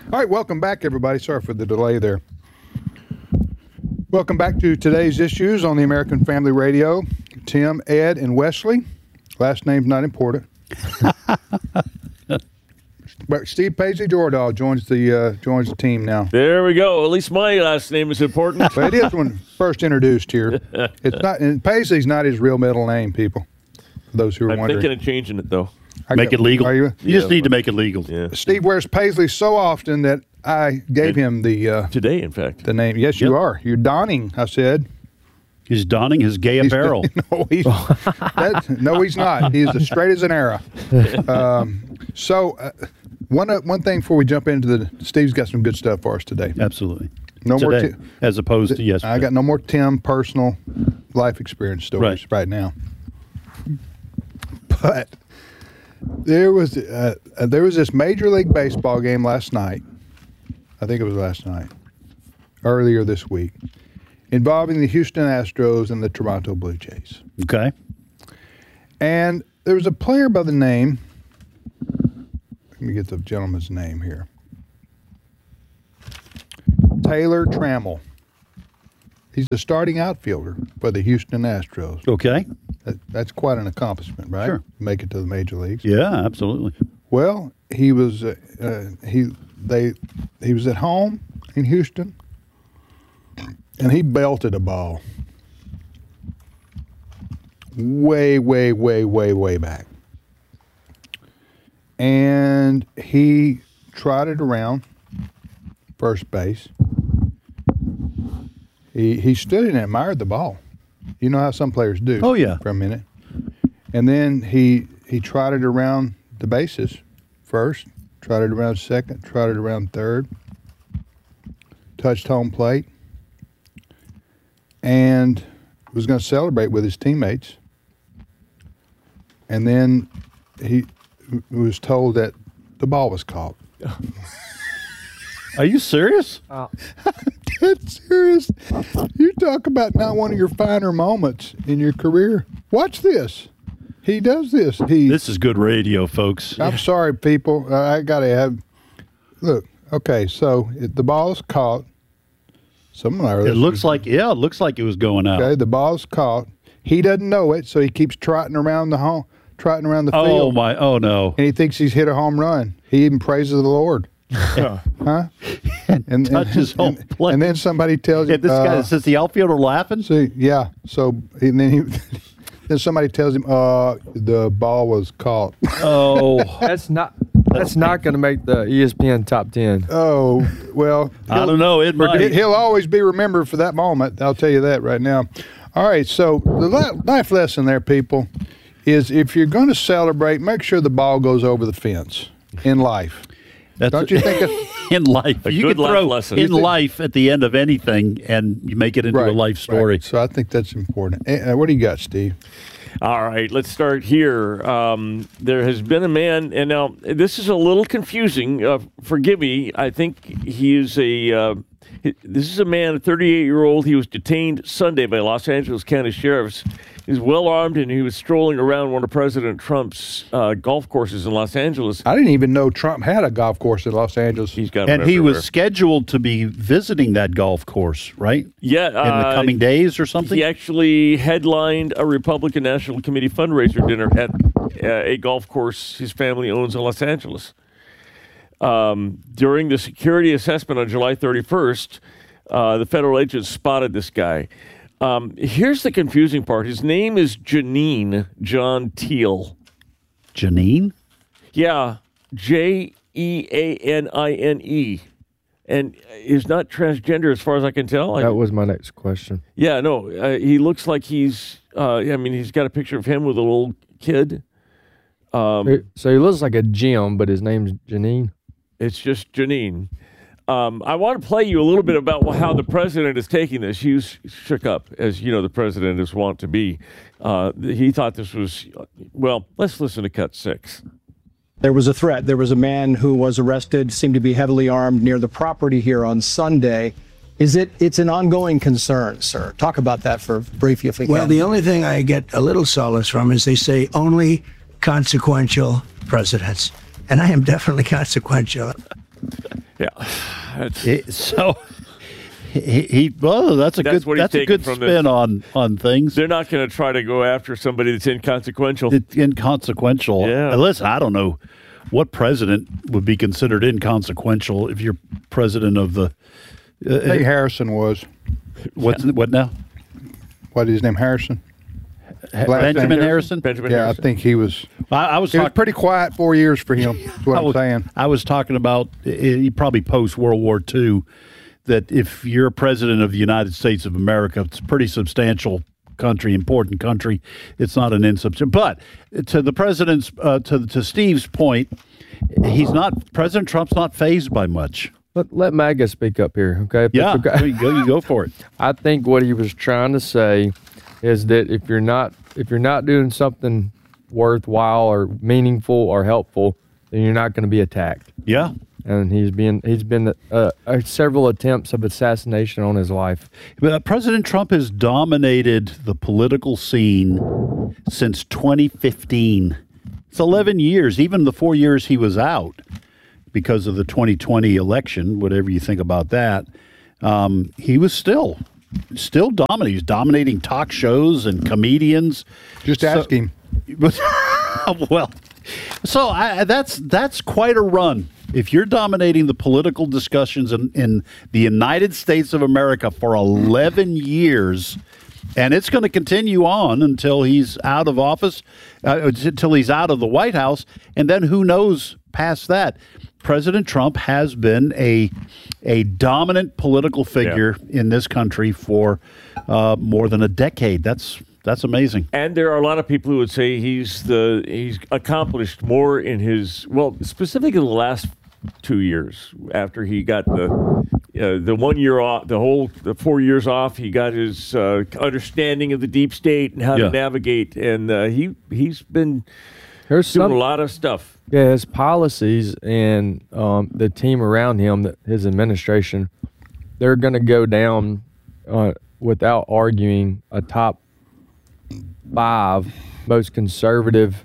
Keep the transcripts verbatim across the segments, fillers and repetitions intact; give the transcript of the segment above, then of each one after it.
All right, welcome back, everybody. Sorry for the delay there. Welcome back to today's issues on the American Family Radio. Tim, Ed, and Wesley. Last name's not important. But Steve Paisley Jordahl joins the uh, joins the team now. There we go. At least my last name is important. But it is when first introduced here. It's not. And Paisley's not his real middle name, people. For those who are I'm wondering. thinking of changing it though. I Make got- it legal. Are you? You Yeah, just need to make it legal. Yeah. Steve wears Paisley so often that I gave him the uh, Today, in fact. the name. Yes, you Yep. are. You're donning. I said. He's donning his gay He's- apparel. no, he's, that's, no, he's not. He's as straight as an arrow. Um, so, uh, one uh, one thing before we jump into the, Steve's got some good stuff for us today. Absolutely. No more. Today, Ti- as opposed to yesterday. I got no more Tim personal life experience stories right, Right. now. But there was uh, uh, there was this Major League Baseball game last night. I think it was last night, earlier this week, involving the Houston Astros and the Toronto Blue Jays. Okay. And there was a player by the name, let me get the gentleman's name here, Taylor Trammell. He's the starting outfielder for the Houston Astros. Okay. That, that's quite an accomplishment, right? Sure. Make it to the major leagues. Yeah, absolutely. Well, he was uh, uh, he they he was at home in Houston, and he belted a ball way, way, way, way, way back, and he trotted around first base. He he stood and admired the ball. You know how some players do. Oh, yeah. For a minute, and then he he trotted around the bases first, trotted around second, trotted around third, touched home plate, and was going to celebrate with his teammates. And then he was told that the ball was caught. Are you serious? Dead serious. You talk about not one of your finer moments in your career. Watch this. He does this. He. This is good radio, folks. I'm sorry, people. Uh, I got to have. Look, okay, so it, the ball's caught. Someone It looks like, yeah, it looks like it was going out. Okay, the ball's caught. He doesn't know it, so he keeps trotting around the home, trotting around the Oh, field. my, oh, no. And he thinks he's hit a home run. He even praises the Lord. Huh? And, And touches and, home and, plate. and then somebody tells you, And this guy, uh, says the outfielder laughing? see, yeah. So and then he, then somebody tells him, uh, the ball was caught. Oh, That's not. That's not going to make the E S P N top ten. Oh, well. I don't know. It might. He- He'll always be remembered for that moment. I'll tell you that right now. All right, so the li- life lesson there, people, is if you're going to celebrate, make sure the ball goes over the fence in life. That's Don't you think? It, in life, A you good can life throw lesson. in You think- life at the end of anything, and you make it into a life story. right. So I think that's important. Eh, uh, what do you got, Steve? All right, let's start here. Um, there has been a man, and now this is a little confusing. Uh, forgive me. I think he is a. Uh, he- this is a man, a thirty-eight-year-old. He was detained Sunday by Los Angeles County sheriffs. He's well armed, and he was strolling around one of President Trump's uh, golf courses in Los Angeles. I didn't even know Trump had a golf course in Los Angeles. He's got 'em And he everywhere. was scheduled to be visiting that golf course, right? yeah In the uh, coming days or something? He actually headlined a Republican National Committee fundraiser dinner at uh, a golf course his family owns in Los Angeles. Um, during the security assessment on July thirty-first, uh, the federal agents spotted this guy. Um, here's the confusing part. His name is Janine John Teal. Janine? Yeah, J E A N I N E. And he's not transgender as far as I can tell. I- That was my next question. Yeah, no, uh, he looks like he's, uh, I mean, he's got a picture of him with a little kid. Um, So he looks like a Jim, but his name's Janine. it's just Janine. Um, I want to play you a little bit about how the president is taking this. He was shook up, as you know, the president is wont to be. Uh, he thought this was, well, let's listen to cut six. There was a threat. There was a man who was arrested, seemed to be heavily armed near the property here on Sunday. Is it, it's an ongoing concern, sir? Talk about that for briefly if we can. Well, the only thing I get a little solace from is they say only consequential presidents. And I am definitely consequential. Yeah. That's, It- so he, he well, that's a That's what good he's that's a taking good from spin this. on on things. they're not going to try to go after somebody that's inconsequential. It's inconsequential. Yeah. Uh, Listen, I don't know what president would be considered inconsequential if you're president of the. I think Harrison was. What's what now? What is his name? Harrison? Last Benjamin name? Harrison. Benjamin Yeah, Harrison. I think he was. I, I was It was talking. pretty quiet four years for him. That's what I I'm was, saying. I was talking about uh, he probably post World War Two. That if you're president of the United States of America, it's a pretty substantial country, important country. It's not an insubstantial. But to the president's, uh, to to Steve's point, he's not. President Trump's not fazed by much. Let, let MAGA speak up here, okay? Yeah, Okay. you go. You go for it. I think what he was trying to say is that if you're not if you're not doing something worthwhile or meaningful or helpful, then you're not going to be attacked. Yeah. And he's been he's been uh, uh, several attempts of assassination on his life. But uh, President Trump has dominated the political scene since twenty fifteen. It's eleven years, even the four years he was out because of the twenty twenty election, whatever you think about that. Um, he was still, still dominating. He's dominating talk shows and comedians. Just So- ask him. well, so I, that's that's quite a run. If you're dominating the political discussions in, in the United States of America for eleven years, and it's going to continue on until he's out of office, uh, until he's out of the White House, and then who knows past that. President Trump has been a a dominant political figure in this country for uh, more than a decade. That's that's amazing. And there are a lot of people who would say he's the he's accomplished more in his well, specifically the last two years after he got the uh, the one year off, the whole the four years off. He got his uh, understanding of the deep state and how Yeah. to navigate, and uh, he he's been There's doing some a lot of stuff. Yeah, his policies and um, the team around him, that his administration, they're going to go down uh, without arguing a top five most conservative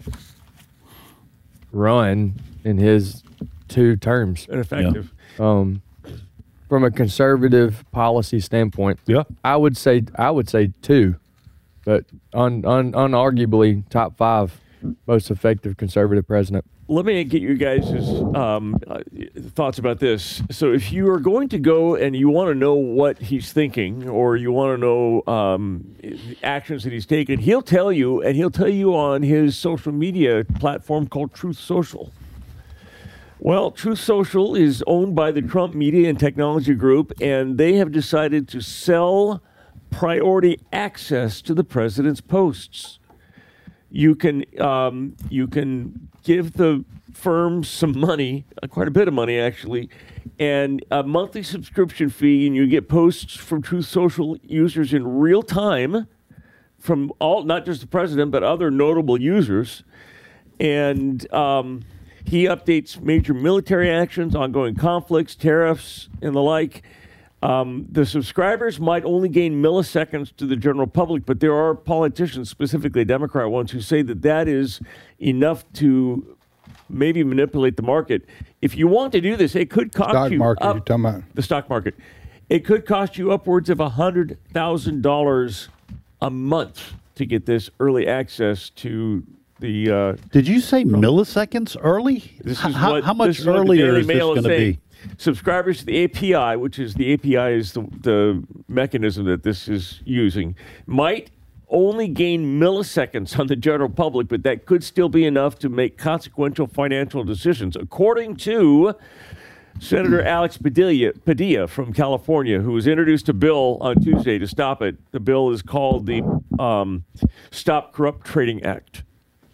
run in his two terms. And effective. Um, from a conservative policy standpoint, Yeah. I would say I would say two, but un, un, unarguably top five most effective conservative president. Let me get you guys' um, uh, thoughts about this. So, if you are going to go and you want to know what he's thinking, or you want to know um, the actions that he's taken, he'll tell you, and he'll tell you on his social media platform called Truth Social. Well, Truth Social is owned by the Trump Media and Technology Group, and they have decided to sell priority access to the president's posts. You can um, you can give the firm some money, uh, quite a bit of money actually, and a monthly subscription fee, and you get posts from Truth Social users in real time from all, not just the president, but other notable users. And um, he updates major military actions, ongoing conflicts, tariffs, and the like. Um, the subscribers might only gain milliseconds to the general public, but there are politicians, specifically Democrat ones, who say that that is enough to maybe manipulate the market. If you want to do this, it could cost Stock you market, up- you're talking about. the stock market. It could cost you upwards of one hundred thousand dollars a month to get this early access to the. Uh, Did you say milliseconds early? this how, is how- what, how much this is what the earlier Daily is this Mail going to saying. be? Subscribers to the A P I, which is the A P I is the, the mechanism that this is using, might only gain milliseconds on the general public, but that could still be enough to make consequential financial decisions. According to Senator Alex Padilla, Padilla from California, who was introduced a bill on Tuesday to stop it. The bill is called the um, Stop Corrupt Trading Act.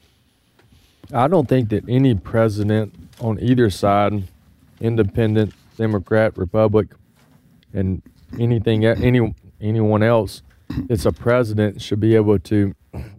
I don't think that any president on either side, independent, Democrat, Republic, and anything, any anyone else that's a president should be able to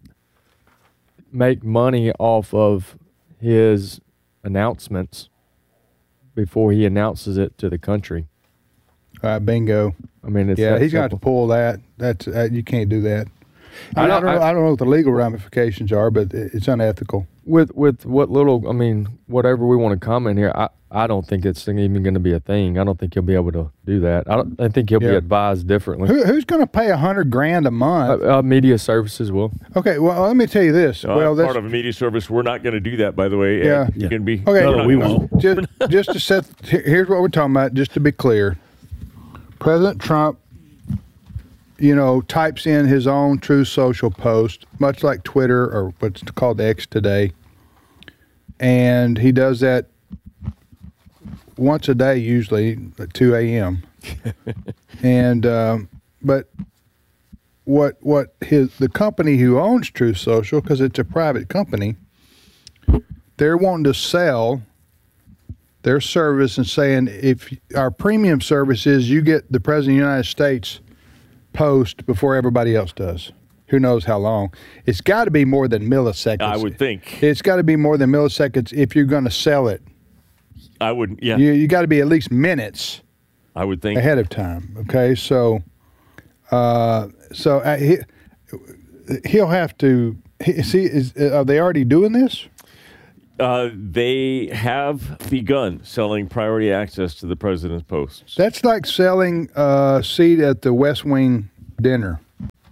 make money off of his announcements before he announces it to the country. All right, bingo. I mean, it's Yeah, that he's going to have to simple. pull that. That's uh, you can't do that. I, mean, I, I- don't know, I don't know what the legal ramifications are, but it- it's unethical. with with what little, I mean, whatever we want to comment here, I, I don't think it's even going to be a thing. I don't think he'll be able to do that. I don't. I think he'll Yeah. be advised differently. Who, who's going to pay a hundred grand a month? Uh, uh, media services will. Okay, well, let me tell you this. Uh, well, that's part of a media service. We're not going to do that, by the way. Yeah. And you Yeah. can be. okay. No, we're not we gonna- won't. Just, just to set. here- Here's what we're talking about. Just to be clear, President Trump, you know, types in his own Truth Social post, much like Twitter or what's called X today, and he does that once a day, usually at two a.m. and um, but what what his the company who owns Truth Social, because it's a private company, they're wanting to sell their service and saying if our premium service is you get the President of the United States post before everybody else does. Who knows how long? It's got to be more than milliseconds. I would think. It's got to be more than milliseconds if you're going to sell it. I would. Yeah. You you got to be at least minutes I would think. ahead of time. Okay, so uh, so uh, he he'll have to. He, see, is are they already doing this? Uh, they have begun selling priority access to the president's posts. That's like selling a seat at the West Wing dinner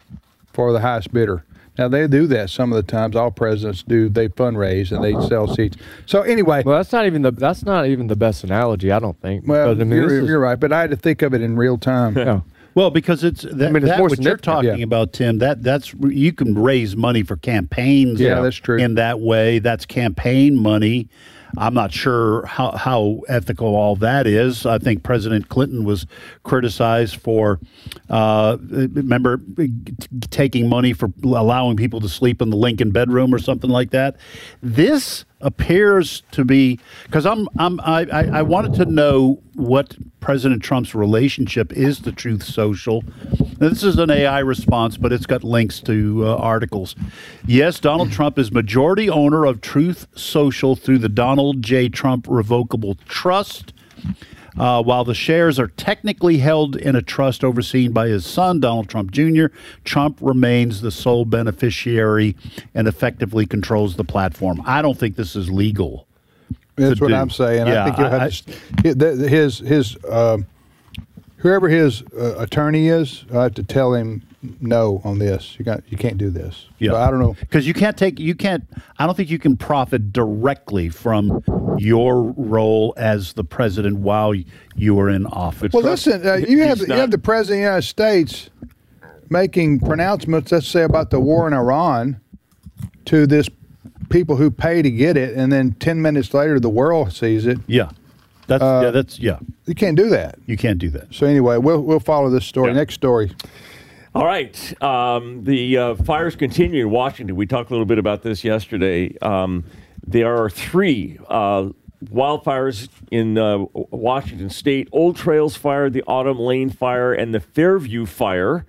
for the highest bidder. Now they do that some of the times. All presidents do. They fundraise and they sell seats. So anyway, Well, that's not even the that's not even the best analogy. I don't think. well, because, I mean, this you're, is- you're right. But I had to think of it in real time. yeah. Well, because it's that, mean, it's that more what you're significant, talking yeah. about, Tim. That that's you can raise money for campaigns. Yeah, that's true. In that way, that's campaign money. I'm not sure how, how ethical all that is. I think President Clinton was criticized for, uh, remember, t- taking money for allowing people to sleep in the Lincoln bedroom or something like that. This appears to be because I'm I'm I, I, I wanted to know what President Trump's relationship is to Truth Social. Now, this is an A I response, but it's got links to uh, articles. Yes, Donald Trump is majority owner of Truth Social through the Donald J. Trump Revocable Trust. Uh, while the shares are technically held in a trust overseen by his son, Donald Trump Junior, Trump remains the sole beneficiary and effectively controls the platform. I don't think this is legal. That's to what do. I'm saying. Yeah, I think he'll I- have to, st- his his uh, whoever his uh, attorney is, I have to tell him no on this. You got you can't do this. Yeah, But I don't know. because you can't take you can't. I don't think you can profit directly from your role as the president while you are in office. Well, Trump- listen, uh, you have he's you have not- the president of the United States making pronouncements, let's say about the war in Iran, to this people who pay to get it, and then ten minutes later the world sees it. Yeah, that's Uh, yeah, that's yeah. You can't do that. You can't do that. So anyway, we'll we'll follow this story. Yeah. Next story. All right. Um, the uh, fires continue in Washington. We talked a little bit about this yesterday. Um, there are three uh, wildfires in uh, Washington State: Old Trails Fire, the Autumn Lane Fire, and the Fairview Fire.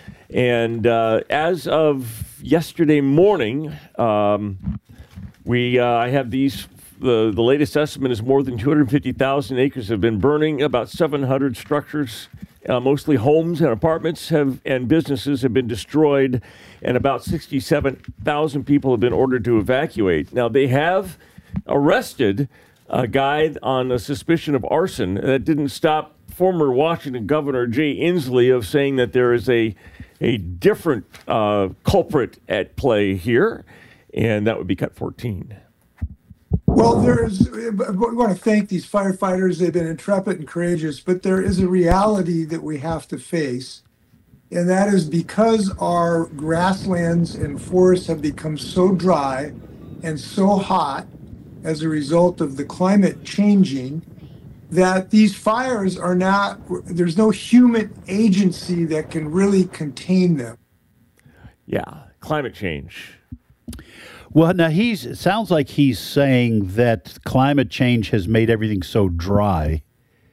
And uh, as of yesterday morning, um, we uh, I have these. The, the latest estimate is more than two hundred fifty thousand acres have been burning. About seven hundred structures, uh, mostly homes and apartments, have and businesses have been destroyed, and about sixty-seven thousand people have been ordered to evacuate. Now, they have arrested a guy on a suspicion of arson. That didn't stop former Washington Governor Jay Inslee of saying that there is a, a different uh, culprit at play here, and that would be Cut fourteen. Well, there is, we want to thank these firefighters. They've been intrepid and courageous, but there is a reality that we have to face. And that is because our grasslands and forests have become so dry and so hot as a result of the climate changing, that these fires are not, there's no human agency that can really contain them. Yeah, climate change. Well, now he's it sounds like he's saying that climate change has made everything so dry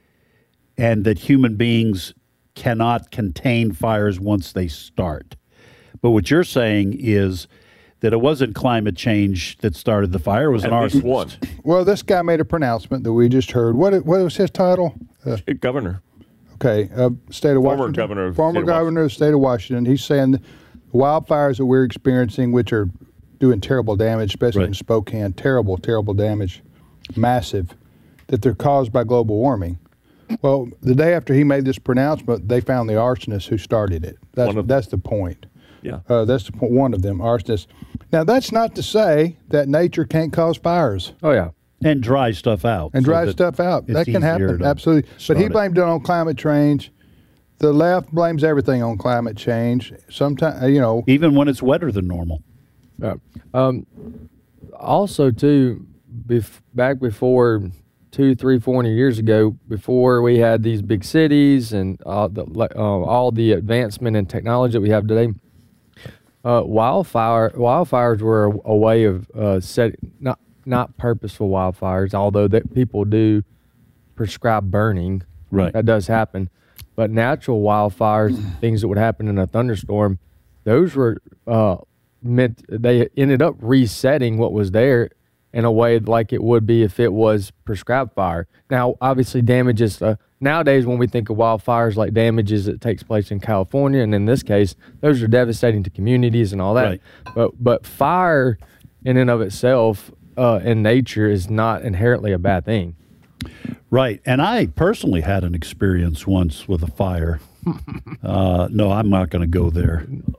and that human beings cannot contain fires once they start. But what you're saying is that it wasn't climate change that started the fire, it was an At least arsonist. one. Well, this guy made a pronouncement that we just heard. What what was his title? Uh, Governor. okay, uh, state of Former Washington. governor of the Former state of governor of the state of Washington. He's saying wildfires that we're experiencing, which are doing terrible damage, especially Right. in Spokane, terrible, terrible damage, massive, that they're caused by global warming. Well, the day after he made this pronouncement, they found the arsonist who started it. That's, One of- that's the point. Yeah. Uh, that's the point, one of them, arsonists. Now, that's not to say that nature can't cause fires Oh yeah. And dry stuff out. and so dry that stuff out. it's That can easier happen, to absolutely. But start he it. blamed it on climate change. The left blames everything on climate change. Sometimes, you know, Even when it's wetter than normal. Yeah. Um, also, too, bef- back before two, three, four hundred years ago, before we had these big cities and all the like, uh, all the advancement in technology that we have today, uh, wildfire wildfires were a, a way of uh, set not not purposeful wildfires, although that people do prescribe burning. Right. That does happen. But natural wildfires, things that would happen in a thunderstorm, those were uh, meant, they ended up resetting what was there in a way like it would be if it was prescribed fire. Now, obviously, damages, uh, nowadays when we think of wildfires, like damages that takes place in California, and in this case, those are devastating to communities and all that. Right. But, but fire in and of itself uh, in nature is not inherently a bad thing. Right. And I personally had an experience once with a fire. uh, no, I'm not going to go there.